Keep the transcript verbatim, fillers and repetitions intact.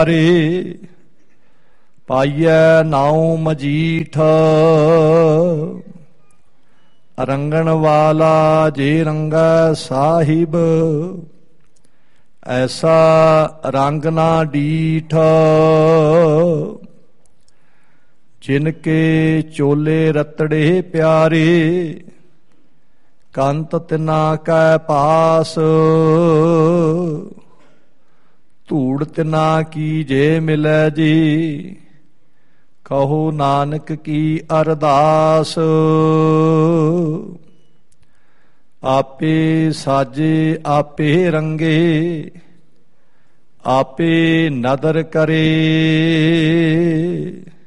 ਰੇ ਪਾਈਐ ਨਾਉ ਮਜੀਠ ਰੰਗਣ ਵਾਲਾ ਜੇ ਰੰਗਾ ਸਾਹਿਬ ਐਸਾ ਰੰਗ ਨਾ ਡੀਠ ਜਿਨ ਕੇ ਚੋਲੇ ਰਤੜੇ ਪਿਆਰੇ ਕੰਤ ਤਿਨਾ ਕੈ ਪਾਸ ਧੂੜ ਤਿਨਾ ਕੀ ਜੇ ਮਿਲੈ ਜੀ ਕਹੋ ਨਾਨਕ ਕੀ ਅਰਦਾਸ ਆਪੇ ਸਾਜੇ ਆਪੇ ਰੰਗੇ ਆਪੇ ਨਦਰ ਕਰੇ